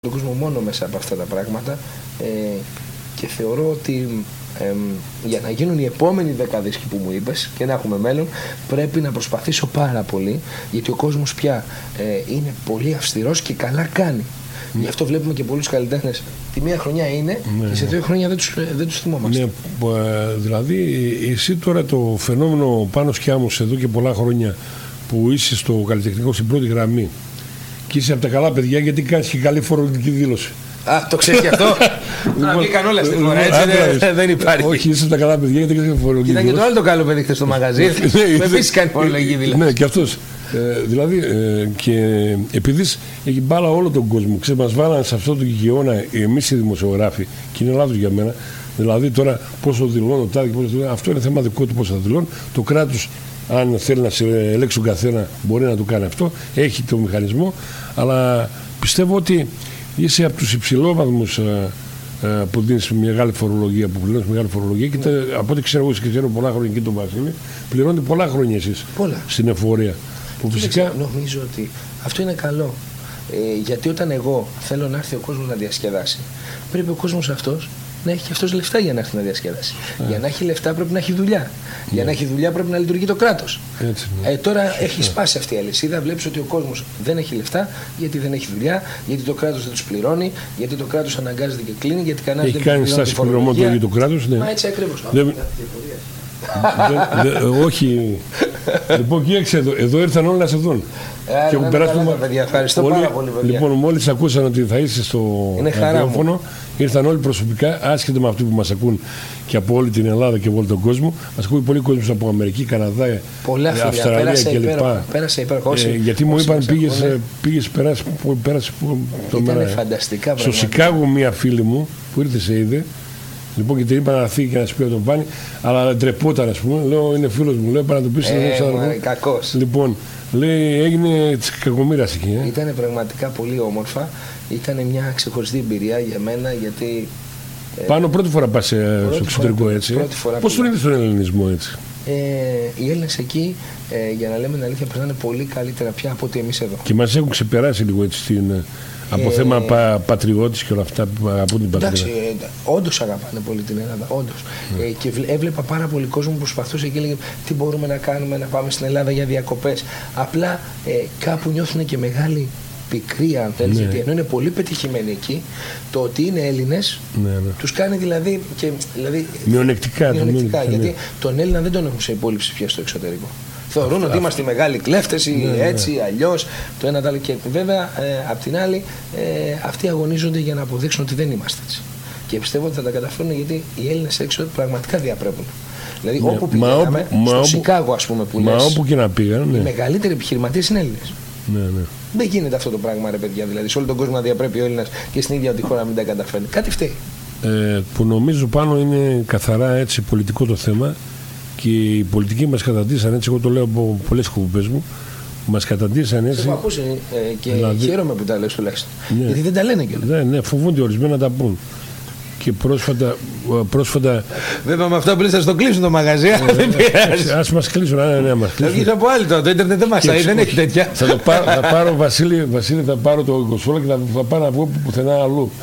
τον κόσμο μόνο μέσα από αυτά τα πράγματα και θεωρώ ότι για να γίνουν οι επόμενοι 10 δίσκοι που μου είπες και να έχουμε μέλλον, πρέπει να προσπαθήσω πάρα πολύ, γιατί ο κόσμος πια είναι πολύ αυστηρός και καλά κάνει. Γι' αυτό βλέπουμε και πολλούς καλλιτέχνες. Τη μία χρονιά είναι και σε 2 χρόνια δεν τους θυμόμαστε. Ναι, δηλαδή εσύ τώρα το φαινόμενο Πάνος Κιάμος εδώ και πολλά χρόνια που είσαι στο καλλιτεχνικό στην πρώτη γραμμή και είσαι από τα καλά παιδιά, γιατί κάνεις και καλή φορολογική δήλωση. Α, το ξέρεις και αυτό. Βγήκαν όλα στη φορά, έτσι δεν υπάρχει. Όχι, είσαι από τα καλά παιδιά γιατί κάνεις φορολογική δήλωση. Ήταν και το άλλο το καλό παιδί χθες στο μαγαζί. Επίσης κάνει φορολογική δήλωση. Ναι, και αυτός. Δηλαδή, και επειδή έχει μπάλα όλο τον κόσμο, ξέρεις, μας βάλανε σε αυτό το γεγονό εμείς οι δημοσιογράφοι, και είναι λάθος για μένα. Δηλαδή, τώρα πόσο δηλώνω, αυτό είναι θέμα δικό του πόσο θα δηλώνω. Το κράτος, αν θέλει να σε ελέγξει τον καθένα, μπορεί να το κάνει αυτό. Έχει το μηχανισμό, αλλά πιστεύω ότι είσαι από τους υψηλόβαθμους που δίνεις μεγάλη φορολογία, που πληρώνεις μεγάλη φορολογία. Και από ό,τι ξέρω εγώ και ξέρω πολλά χρόνια και τον Βασίλη, πληρώνετε πολλά χρόνια εσείς στην εφορία. Που φυσικά... Νομίζω ότι αυτό είναι καλό. Γιατί όταν εγώ θέλω να έρθει ο κόσμος να διασκεδάσει, πρέπει ο κόσμος αυτός να έχει και αυτός λεφτά για να έρθει να διασκεδάσει. Για να έχει λεφτά πρέπει να έχει δουλειά. Για να έχει δουλειά πρέπει να λειτουργεί το κράτος. Τώρα έχει σπάσει αυτή η αλυσίδα. Βλέπεις ότι ο κόσμος δεν έχει λεφτά γιατί δεν έχει δουλειά, γιατί το κράτος δεν τους πληρώνει, γιατί το κράτος αναγκάζεται και κλείνει, γιατί κανένας δεν κάνει στάση πληρωμών το ίδιο το κράτος. Μα έτσι ακριβώς. Όχι. Λοιπόν, κοίταξε εδώ ήρθαν όλοι να σε δουν. Και μου περάσουμε. Ευχαριστώ πάρα πολύ, παιδιά. Λοιπόν, μόλις ακούσαν ότι θα είσαι στο ραδιόφωνο, ήρθαν όλοι προσωπικά, άσχετα με αυτοί που μας ακούν και από όλη την Ελλάδα και από όλο τον κόσμο. Μας ακούει πολύ κόσμος από Αμερική, Καναδά, Αυστραλία κλπ. Πέρασε υπέροχα. Γιατί μου είπαν πήγες πέρασε το μέρα. Φανταστικά. Στο Σικάγο μία φίλη μου που ήρθε σε είδε. Λοιπόν, και την είπα να φύγει και να σπεί τον Πάνη, αλλά ντρεπόταν, ας πούμε. Λέω, είναι φίλος μου, λέω, να το πεις. Κακός. Λοιπόν, λέει, έγινε της κακομοίρας εκεί. Ήταν πραγματικά πολύ όμορφα. Ήταν μια ξεχωριστή εμπειρία για μένα, γιατί. Πάνω πρώτη φορά πας στο εξωτερικό, έτσι. Πώς τον είδες τον ελληνισμό, έτσι? Οι Έλληνες εκεί, για να λέμε την αλήθεια, περνάνε πολύ καλύτερα πια από ότι εμείς εδώ. Και μας έχουν ξεπεράσει λίγο έτσι στην. Από θέμα πατριώτης και όλα αυτά που αγαπούν την πατρίδα. Εντάξει, όντως αγαπάνε πολύ την Ελλάδα, όντως. Και έβλεπα πάρα πολύ κόσμο που προσπαθούσε και έλεγε τι μπορούμε να κάνουμε, να πάμε στην Ελλάδα για διακοπές. Απλά κάπου νιώθουν και μεγάλη πικρία, αν θέλεις, γιατί ενώ είναι πολύ πετυχημένοι εκεί, το ότι είναι Έλληνες τους κάνει δηλαδή. Μειονεκτικά. Γιατί τον Έλληνα δεν τον έχουν σε υπόλοιψη πια στο εξωτερικό. Θεωρούν ότι είμαστε μεγάλοι κλέφτες ή έτσι, αλλιώς, το ένα το άλλο. Και βέβαια, απ' την άλλη, αυτοί αγωνίζονται για να αποδείξουν ότι δεν είμαστε έτσι. Και πιστεύω ότι θα τα καταφέρουν, γιατί οι Έλληνες έξω πραγματικά διαπρέπουν. Δηλαδή, όπου πήγαμε, στο Σικάγο, ας πούμε, που λες, όπου και να πήγαν, οι μεγαλύτεροι επιχειρηματίες είναι Έλληνες. Δεν γίνεται αυτό το πράγμα, ρε παιδιά. Δηλαδή, σε όλο τον κόσμο να διαπρέπει ο Έλληνας και στην ίδια τη χώρα να μην τα καταφέρνει. Κάτι φταίει. Που νομίζω πάνω είναι καθαρά έτσι πολιτικό το θέμα. Και οι πολιτικοί μας καταντήσαν έτσι, εγώ το λέω από πολλές κουβέντες μου, μας καταντήσαν έτσι. Έχω ακούσει και δηλαδή, χαίρομαι που τα λες τουλάχιστον. Γιατί δεν τα λένε κιόλας. Ναι, φοβούνται ορισμένοι να τα πούν. Και πρόσφατα. Βέβαια με αυτά που λες θα στο κλείσουν το μαγαζί. Δεν πειράζει. Ας μας κλείσουν, ναι, μας κλείσουν. Βγεις από άλλη τώρα, το ίντερνετ δεν μασάει, δεν έχει τέτοια. Θα πάρω, Βασίλη, θα πάρω το 20 και θα πάω να βγω πουθενά αλλού.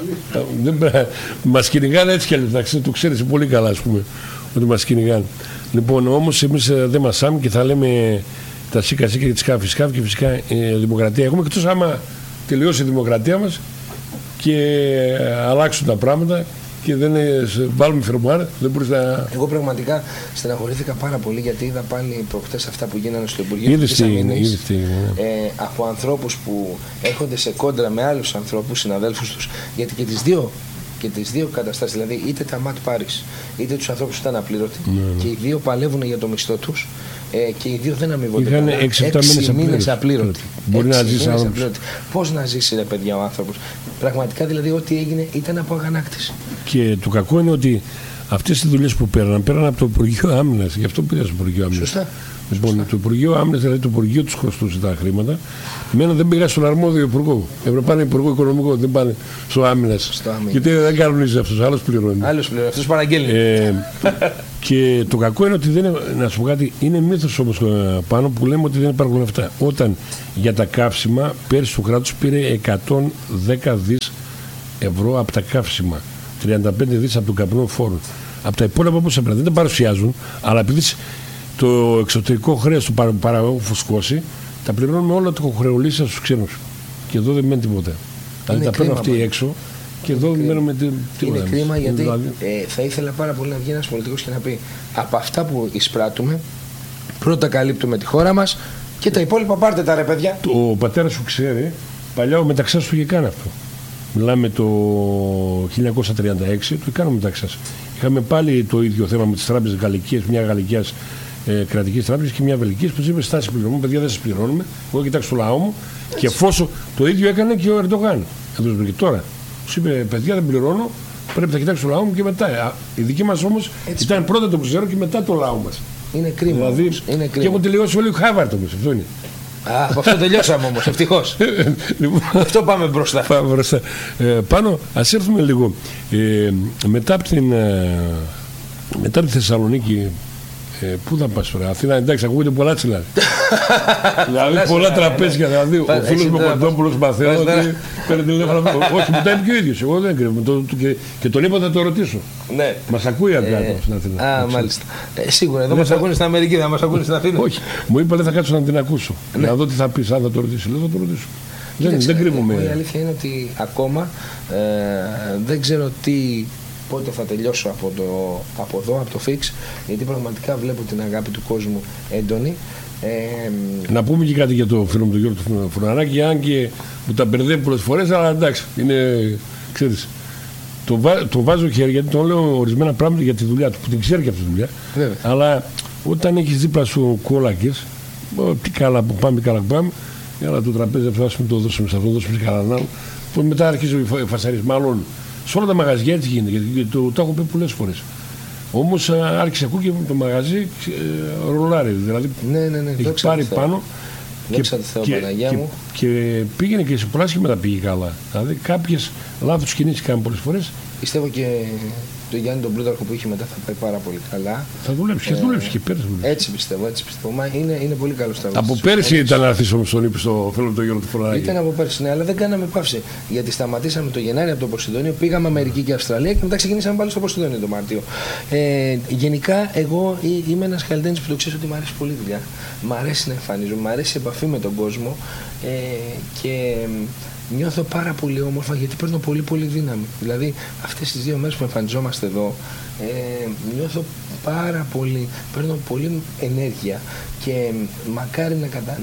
Μας κυνηγάνε έτσι κι αλλιώς, το ξέρεις πολύ καλά, ας πούμε, ότι μας κυνηγάνε. Λοιπόν, όμως εμείς δεν μασάμε και θα λέμε τα σίκα και τη σκάφη και φυσικά δημοκρατία έχουμε, εκτός άμα τελειώσει η δημοκρατία μας και αλλάξουν τα πράγματα και δεν βάλουμε φερμουάρ, δεν μπορείς να... Εγώ πραγματικά στεναχωρήθηκα πάρα πολύ, γιατί είδα πάλι προχτές αυτά που γίνανε στο Υπουργείο Είδες τι είναι. Από ανθρώπους που έρχονται σε κόντρα με άλλους ανθρώπους, συναδέλφους τους, γιατί και τις δύο καταστάσεις, δηλαδή είτε τα ΜΑΤ Πάρις είτε τους ανθρώπους που ήταν απλήρωτοι, και οι δύο παλεύουν για το μισθό τους, και οι δύο δεν αμοιβόνται. Είχαν 6 μήνες απλήρωτοι. Μπορεί να ζήσει άνθρωπος. Πώς να ζήσει, ρε παιδιά, ο άνθρωπος? Πραγματικά δηλαδή ό,τι έγινε ήταν από αγανάκτηση. Και το κακό είναι ότι αυτές τις δουλειές που πέραν από το Υπουργείο Άμυνας, γι' αυτό πήγα στο Υπουργείο Άμυνας. Σωστά. Λοιπόν, το Υπουργείο Άμυνας, δηλαδή το Υπουργείο του χρωστούσε τα χρήματα. Εμένα δεν πήγα στον αρμόδιο υπουργό. Έπρεπε πάνε υπουργό οικονομικό, δεν πάνε στο Άμυνας. Γιατί δεν κάνουν αυτό, άλλο πληρώνει. Άλλο πληρώνει, αυτό παραγγέλνει. Και το κακό είναι ότι δεν είναι, να σου πω κάτι, είναι μύθος όμως πάνω που λέμε ότι δεν υπάρχουν αυτά. Όταν για τα καύσιμα πέρσι το κράτος πήρε 110 δις ευρώ από τα καύσιμα, 35 δις από τον καπνό φόρο. Από τα υπόλοιπα όπως έπρεπε δεν τα παρουσιάζουν, αλλά επειδή το εξωτερικό χρέος του παραγωγού φουσκώσει, τα πληρώνουμε όλα το χρεολύσια στους ξένους. Και εδώ δεν μένει τίποτα. Δηλαδή τα παίρνουν αυτοί έξω. Και εδώ μένουμε είναι κρίμα γιατί θα ήθελα πάρα πολύ να βγει ένας πολιτικός και να πει από αυτά που εισπράττουμε πρώτα καλύπτουμε τη χώρα μας και τα υπόλοιπα πάρτε τα ρε παιδιά. Ο πατέρας σου ξέρει, παλιά ο Μεταξάς του είχε κάνει αυτό. Μιλάμε το 1936, το έκανε ο Μεταξάς. Είχαμε πάλι το ίδιο θέμα με τις τράπεζες γαλλικές, μια γαλλικής κρατικής τράπεζας και μια βελγικής που είπε στάση πληρωμού, παιδιά δεν σας πληρώνουμε, εγώ κοιτάξω το λαό μου. Και εφόσον το ίδιο έκανε και ο Ερντογάν. Και τώρα του είπε: παιδιά, δεν πληρώνω, πρέπει να κοιτάξω το λαό μου και μετά. Η δική μας όμως ήταν πρώτα το ξέρω και μετά το λαό μας. Είναι κρίμα. Δηλαδή, είναι κρίμα. Και έχω τελειώσει όλοι ο Χάβαρτ όμως. Αυτό είναι. Από αυτό τελειώσαμε όμως, ευτυχώς. Αυτό πάμε μπροστά. Πάμε μπροστά. Πάνω, ας έρθουμε λίγο. Μετά από τη Θεσσαλονίκη. Πού θα πας τώρα, Αθήνα, εντάξει, ακούγεται πολλά τσιλά. Δηλαδή πολλά τραπέζια. Δηλαδή ο φίλος μου ο Κοντόπουλος μαθαίνει ότι παίρνει τηλέφωνο. Όχι, μου τα είπε και ο ίδιος. Εγώ δεν κρύβω. Και τον είπα θα το ρωτήσω. Μας ακούει από κάτω στην Αθήνα. Α, μάλιστα. Σίγουρα, εδώ μας ακούνε στην Αμερική, δεν μας ακούνε στην Αθήνα. Όχι, μου είπα δεν θα κάτσω να την ακούσω. Να δω τι θα πεις, αν θα το ρωτήσω. Δεν θα το ρωτήσω. Δεν κρύβομαι. Η αλήθεια είναι ότι ακόμα δεν ξέρω τι. Πότε θα τελειώσω από εδώ, από το Fix, γιατί πραγματικά βλέπω την αγάπη του κόσμου έντονη. Να πούμε και κάτι για το φίλο μου τον Γιώργο του Φουρναράκη, αν και μου τα μπερδεύει πολλές φορές, αλλά εντάξει, είναι, ξέρεις, το βάζω χέρι γιατί τον λέω ορισμένα πράγματα για τη δουλειά του, που την ξέρει και αυτή τη δουλειά. Βέβαια. Αλλά όταν έχεις δίπλα σου κόλακες, τι καλά που πάμε, καλά που πάμε, αλλά το τραπέζι αυτό ας το δώσουμε σε αυτό, το δώσουμε σε κανέναν άλλο, μετά αρχίζει ο φασαρισμός, μάλλον. Σε όλα τα μαγαζιά έτσι γίνεται, γιατί το έχω πει πολλές φορές. Όμως άρχισε ακούω και το μαγαζί ρολάρει. Δηλαδή έχει πάρει πάνω και πήγαινε και σε πολλά σχήματα πήγε καλά. Δηλαδή κάποιες λάθος κινήσεις κάνουν πολλές φορές. Πιστεύω και το Γιάννη τον Πλούταρχο που είχε μετά θα πάει πάρα πολύ καλά. Θα δουλέψει και δουλέψει και πέρυσι. Έτσι πιστεύω. Μα είναι πολύ καλό τραγούδι. Από πέρυσι ήταν να έρθει όμως τον είπε στο φίλο του Γιώργο του Φουρναράκη. Ήταν από πέρυσι, ναι, αλλά δεν κάναμε παύση. Γιατί σταματήσαμε το Γενάρη από το Ποσειδόνιο, πήγαμε Αμερική και Αυστραλία και μετά ξεκινήσαμε πάλι στο Ποσειδόνιο το Μάρτιο. Γενικά, εγώ είμαι ένας καλλιτέχνης που το ξέρει ότι μου αρέσει πολύ δουλειά. Μ' αρέσει να εμφανίζομαι, μ' αρέσει η επαφή με τον κόσμο και νιώθω πάρα πολύ όμορφα γιατί παίρνω πολύ δύναμη. Δηλαδή αυτές τις 2 μέρες που εμφανιζόμαστε εδώ νιώθω πάρα πολύ, παίρνω πολύ ενέργεια και μακάρι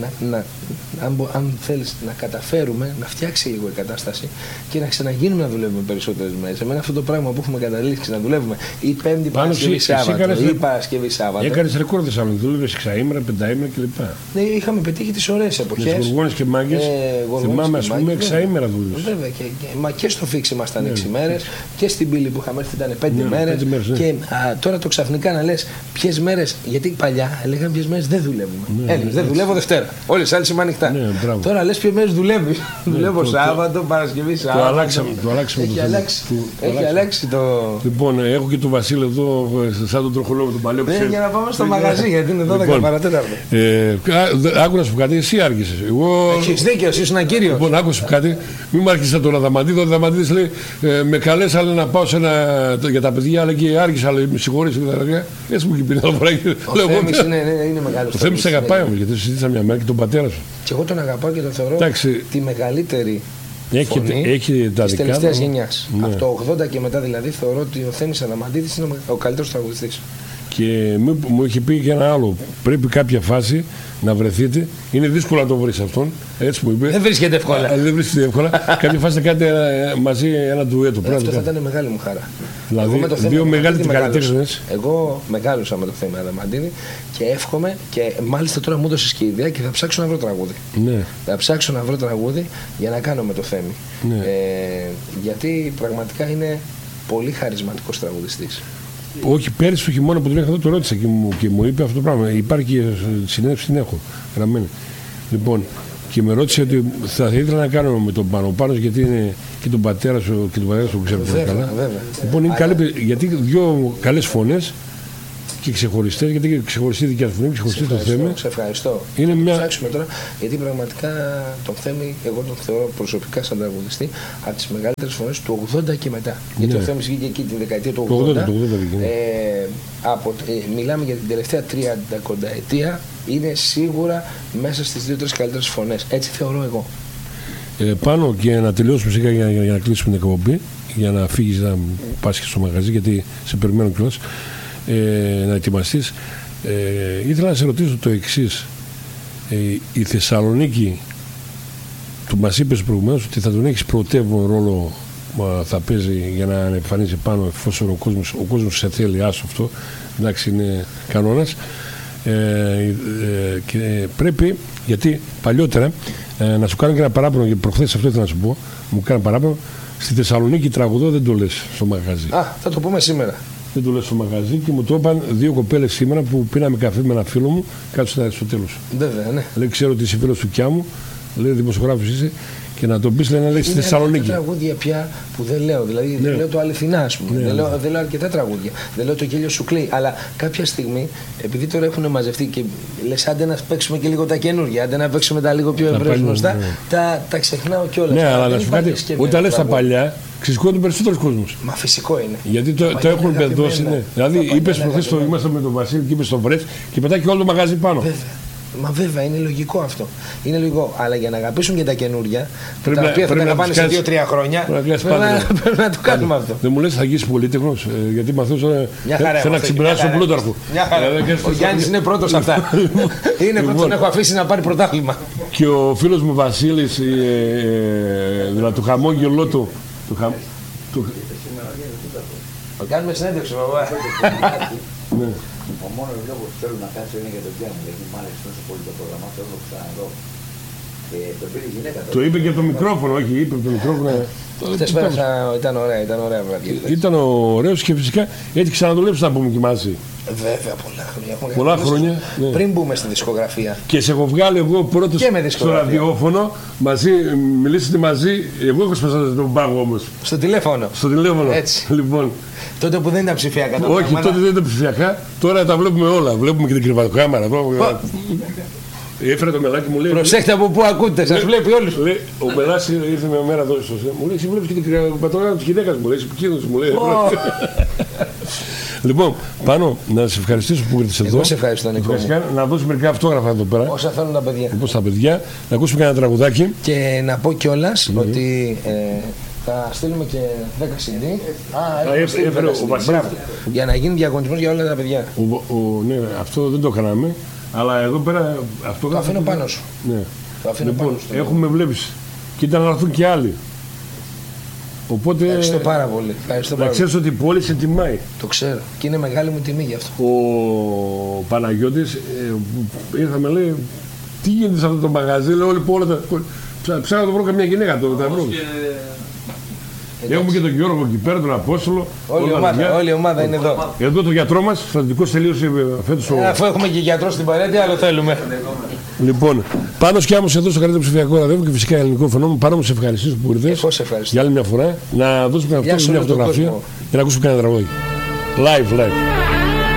αν θέλεις να καταφέρουμε να φτιάξει λίγο η κατάσταση και να ξαναγίνουμε να δουλεύουμε περισσότερες μέρες. Εμένα αυτό το πράγμα που έχουμε καταλήξει να δουλεύουμε ή Πέμπτη Παρασκευή Σάββατο ή Παρασκευή Σάββατο. Έκανες ρεκόρ Θεσσαλονίκη, δούλευες 6ήμερα, 5ήμερα κλπ. Ναι, είχαμε πετύχει τις ωραίες εποχές. Με τους Γοργόνες και Μάγκες, θυμάμαι ας πούμε 6ήμερα δούλευες. Βέβαια, μα και στο Fix ήμασταν 6 μέρες και στην Πύλη που είχαμε έρθει ήταν 5 μέρες. Και τώρα το ξαφνικά να λες ποιες μέρες, γιατί παλιά λέγαμε ποιες μέρες δεν δουλεύουμε. Δεν δουλεύω Δευτέρα. Όλες οι άλλες είμαι ανοιχτά. Τώρα λες ποιες μέρες δουλεύει. Δουλεύω Σάββατο, Παρασκευή, Σάββατο. Το αλλάξαμε. Έχει αλλάξει το. Λοιπόν, έχω και τον Βασίλη εδώ, σαν τον τροχολό με τον παλιό που για να πάμε στο μαγαζί, γιατί είναι 12 παρατέταρτο. Άκου να σου πω κάτι, εσύ άργησες. Έχεις δίκιο, εσύ ήσουν κύριος. Λοιπόν, άκου σου κάτι, μην μου άρχισε τον Αδαμαντίδη. Ο Αδαμαντίδης λέει με καλέσανε να πάω για τα παιδιά, αλλά και άργησα, αλλά με συγχωρείς. Έτσι μου έχει πει ένα φορά. Ο Θέμης είναι μεγάλος. Ο Θέμης αγαπάει όμως, γιατί συζήτησα μια μέρα και τον πατέρα σου. Και εγώ τον αγαπάω και τον θεωρώ τη μεγαλύτερη φωνή της τελευταίας γενιάς. Από το 80 και μετά δηλαδή θεωρώ ότι ο Θέμης Αδαμαντίδης είναι ο καλύτερος τραγουδιστής. Και μου είχε πει και ένα άλλο. Πρέπει κάποια φάση να βρεθείτε. Είναι δύσκολο να το βρεις αυτόν. Έτσι μου είπε. Δεν βρίσκεται εύκολα. Δεν βρίσκεται εύκολα. Κάποια φάση να κάνετε μαζί ένα ντουέτο. Αυτό θα ήταν μεγάλη μου χαρά. Δηλαδή, δύο μεγάλοι καλλιτέχνες. Εγώ μεγάλωσα με το Θέμη Αδαμαντίδη και εύχομαι και μάλιστα τώρα μου έδωσες και ιδέα και θα ψάξω να βρω τραγούδι. Ναι. Θα ψάξω να βρω τραγούδι για να κάνω με το Θέμη. Ναι. Γιατί πραγματικά είναι πολύ χαρισματικός τραγουδιστής. Όχι, πέρυσι το χειμώνα που τον είχα εδώ το ρώτησα και μου είπε αυτό το πράγμα. Υπάρχει και συνέντευξη, την έχω γραμμένη. Λοιπόν, και με ρώτησε ότι θα ήθελα να κάνω με τον Πάνος, γιατί είναι και τον πατέρα σου και τον πατέρα σου που ξέρω πολύ καλά. Λοιπόν, είναι καλή, γιατί δύο καλές φωνές και ξεχωριστές, γιατί και ξεχωριστή δικιά του φωνή, ξεχωριστή το Θέμη. Σε ευχαριστώ. Είναι θα μια... ψάξουμε τώρα, γιατί πραγματικά τον Θέμη, εγώ τον θεωρώ προσωπικά σαν τραγουδιστή από τις μεγαλύτερες φωνές του 80 και μετά. Ναι. Γιατί ο Θέμης βγήκε εκεί τη δεκαετία του 80. Μιλάμε για την τελευταία 30 ετία, είναι σίγουρα μέσα στις 2-3 καλύτερες φωνές. Έτσι θεωρώ εγώ. Πάνω και να τελειώσουμε σιγά για να κλείσουμε την εκπομπή, για να φύγεις να πας και στο μαγαζί, γιατί σε περιμένω κιόλας. Να ετοιμαστείς. Ήθελα να σε ρωτήσω το εξής. Η Θεσσαλονίκη, του μας είπες προηγουμένως ότι θα τον έχεις πρωτεύον ρόλο, θα παίζει για να εμφανίζει πάνω, εφόσον ο κόσμος σε θέλει, άσο αυτό, εντάξει, είναι κανόνας. Και πρέπει, γιατί παλιότερα, να σου κάνω και ένα παράπονο, γιατί προχθές αυτό ήθελα να σου πω, μου κάνει παράπονο, στη Θεσσαλονίκη τραγουδό δεν το λες στο μαγαζί. Θα το πούμε σήμερα. Δεν το λέω στο μαγαζί και μου το είπαν δύο κοπέλες σήμερα που πίναμε καφέ με ένα φίλο μου, κάτω στο τέλος. Βέβαια, ναι. Λέει, ξέρω ότι είσαι φίλος του Κιάμου, λέει δημοσιογράφος είσαι, και να το πεις, λέει, να λέει στη Θεσσαλονίκη. Είναι τραγούδια πια που δεν λέω, δηλαδή δεν λέω το αληθινά, ας πούμε. Δεν λέω αρκετά τραγούδια. Δεν λέω το γέλιο σου κλαίει. Αλλά κάποια στιγμή, επειδή τώρα έχουν μαζευτεί και λες, άντε να παίξουμε και λίγο τα καινούργια, άντε να παίξουμε τα λίγο πιο ευρέως γνωστά, τα ξεχνάω κιόλας. Ναι, αλλά να σου κάτι, όταν λες τα παλιά, ξεσηκώνουν περισσότερους κόσμους. Μα φυσικό είναι. Γιατί το έχουν μπερδώσει. Ναι. Δηλαδή, είπες προχθές το ήμασταν με τον Βασίλη και είπες τον Βρέτ και πετάει και όλο το μαγαζί πάνω. Βέβαια. Μα βέβαια, είναι λογικό αυτό. Είναι λογικό. Αλλά για να αγαπήσουν και τα καινούρια, τα οποία θα τα πάνε σε 2-3 χρόνια, πρέπει να το κάνουμε αυτό. Δεν μου λες θα γίνεις πολύτεχνος, γιατί μαθαίνω θέλω να ξεπεράσει τον Πλούταρχο. Ο Γιάννης είναι πρώτος αυτά. Είναι πρώτος, τον έχω αφήσει να πάρει πρωτάθλημα. Και ο φίλος μου Βασίλης, δηλαδή το χαμόγελό του. Κάνουμε συνέντευξη, μπαμπά. Ο μόνος λόγος που θέλω να κάτσω είναι για τον Κιάμου, γιατί μου άρεσε τόσο πολύ το πρόγραμμα, θέλω να το ξαναδώ. Και το πήρε η γυναίκα. Το είπε και από το μικρόφωνο, όχι, είπε από το μικρόφωνο. Χθες πέρασα, ήταν ωραία βράδια. Ήταν ωραίος και φυσικά έτσι ξαναδουλέψει να πούμε και μαζί. Βέβαια, πολλά χρόνια. Πολλά χρόνια. Πριν μπούμε στη δισκογραφία. Και σε έχω βγάλει εγώ πρώτος στο ραδιόφωνο, μιλήσετε μαζί. Εγώ έχω σπάσει τον πάγο όμως. Στο τηλέφωνο. Στο τηλέφωνο. Έτσι. Λοιπόν. Τότε που δεν ήταν ψηφιακά. Όχι, τότε δεν ήταν ψηφιακά. Τώρα τα βλέπουμε όλα. Βλέπουμε και την κρυβατοκάμερα. Έφερα το Μελάκι, μου λέει. Προσέχτε από πού ακούτε, σας βλέπει όλους. Ο Μελάς ήρθε μια μέρα εδώ. Μου λέει, εσύ βλέπεις και την κρυβατοκάμερα της γυναίκας μου. Λέει, επικίνδυνος μου λέει. Λοιπόν, Πάνο, να σε ευχαριστήσω που ήρθες εδώ. Εγώ σε ευχαριστώ, Νικό. Να δώσω μερικά αυτόγραφα εδώ πέρα. Όσα θέλουν τα παιδιά. Λοιπόν, στα παιδιά, να ακούσουμε κανένα τραγουδάκι. Και να πω κιόλας ότι θα στείλουμε και 10 CD. Έφερε ο Βασίλης. Για να γίνει διαγωνισμός για όλα τα παιδιά. Ναι, αυτό δεν το κάναμε. Αλλά εδώ πέρα αυτό το αφήνω πάνω σου. Ναι. Το αφήνω λοιπόν, πάνω σου. έχουμε βλέπεις. Και ήταν να έρθουν και άλλοι. Οπότε, ευχαριστώ πάρα πολύ. Να ξέρεις ότι η πόλη σε τιμάει. Το ξέρω. Και είναι μεγάλη μου τιμή γι' αυτό. Ο Παναγιώτης ήρθαμε, λέει, τι γίνεται σε αυτό το μαγαζί, λέω όλοι όλα τα. Ψάχνω να το βρω καμιά γυναίκα το βρω. Έχουμε και τον Γιώργο εκεί πέρα, τον Απόστολο. Όλη η ομάδα είναι εδώ. Εδώ το γιατρό μας, στρατηγικός τελείωσε φέτος. Αφού έχουμε και γιατρό στην παρέα, τι άλλο θέλουμε. Λοιπόν, Πάνος Κιάμος εδώ στο καλύτερο ψηφιακό ραδιόφωνο και φυσικά ελληνικό φαινόμενο. Πάνω μου σε ευχαριστήσω που ήρθες. Εγώ σε ευχαριστώ. Για άλλη μια φορά να δώσουμε μια φωτογραφία και να ακούσουμε κανένα τραγούδι. Live.